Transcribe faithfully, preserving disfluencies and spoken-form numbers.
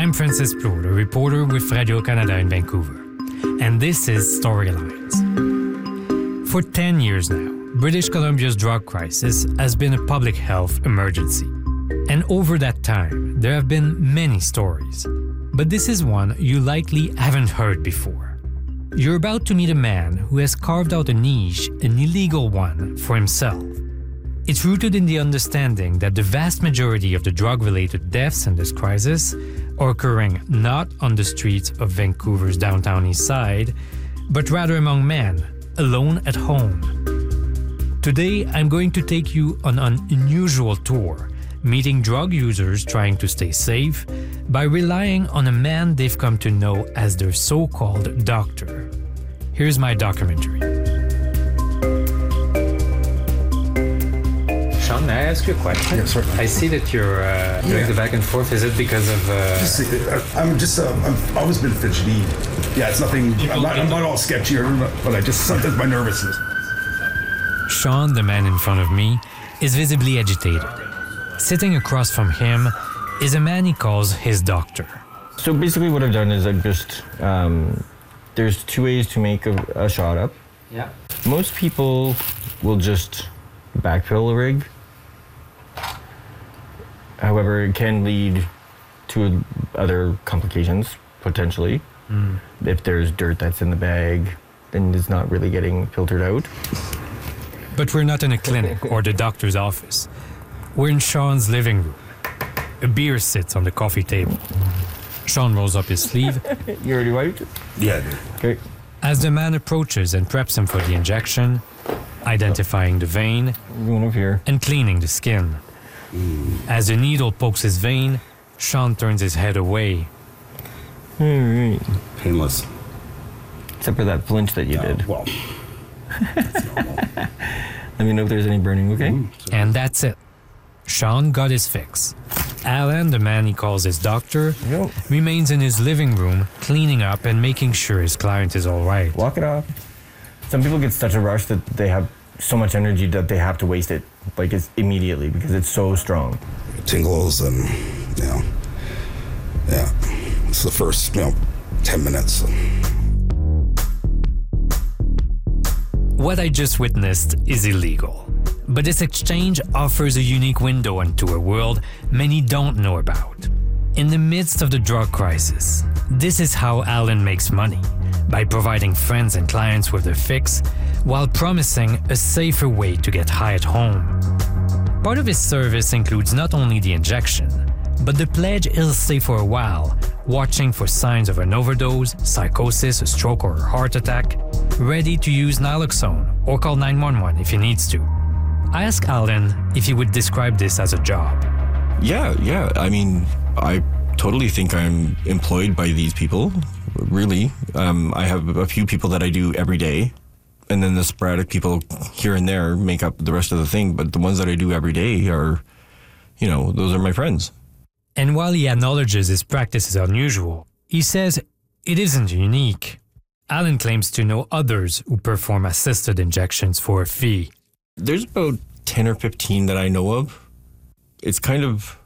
I'm Francis Plot, a reporter with Radio-Canada in Vancouver, and this is Storylines. For ten years now, British Columbia's drug crisis has been a public health emergency. And over that time, there have been many stories. But this is one you likely haven't heard before. You're about to meet a man who has carved out a niche, an illegal one, for himself. It's rooted in the understanding that the vast majority of the drug-related deaths in this crisis are occurring not on the streets of Vancouver's downtown east side, but rather among men, alone at home. Today, I'm going to take you on an unusual tour, meeting drug users trying to stay safe by relying on a man they've come to know as their so-called doctor. Here's my documentary. Sean, may I ask you a question? Yeah, certainly. I see that you're uh, doing Yeah. the back and forth. Is it because of... Uh... Just, uh, I'm just, uh, I've always been fidgety. Yeah, it's nothing, I'm not, I'm not all sketchy, or, but I just, sometimes my nervousness. Sean, the man in front of me, is visibly agitated. Sitting across from him is a man he calls his doctor. So basically what I've done is I've just, um, there's two ways to make a, a shot up. Yeah. Most people will just backfill a rig. However, it can lead to other complications, potentially. Mm. If there's dirt that's in the bag, then it's not really getting filtered out. But we're not in a clinic or the doctor's office. We're in Sean's living room. A beer sits on the coffee table. Sean rolls up his sleeve. You already wiped? Yeah, I did. Okay. As the man approaches and preps him for the injection, identifying the vein, Going up here. and cleaning the skin. As the needle pokes his vein, Sean turns his head away. All right. Painless. Except for that flinch that you Uh, did. well, that's normal. Let me know if there's any burning, okay? Mm, so- And that's it. Sean got his fix. Alan, the man he calls his doctor, There you go. remains in his living room, cleaning up and making sure his client is all right. Walk it off. Some people get such a rush that they have so much energy that they have to waste it, like it's immediately because it's so strong. Tingles and, you know, yeah. It's the first, you know, ten minutes. What I just witnessed is illegal. But this exchange offers a unique window into a world many don't know about. In the midst of the drug crisis, this is how Alan makes money, by providing friends and clients with a fix, while promising a safer way to get high at home. Part of his service includes not only the injection, but the pledge he'll stay for a while, watching for signs of an overdose, psychosis, a stroke or a heart attack, ready to use naloxone or call nine one one if he needs to. I asked Alan if he would describe this as a job. Yeah, yeah. I mean, I totally think I'm employed by these people, really. Um, I have a few people that I do every day, and then the sporadic people here and there make up the rest of the thing, but the ones that I do every day are, you know, those are my friends. And while he acknowledges his practice is unusual, he says it isn't unique. Alan claims to know others who perform assisted injections for a fee. There's about ten or fifteen that I know of. It's kind of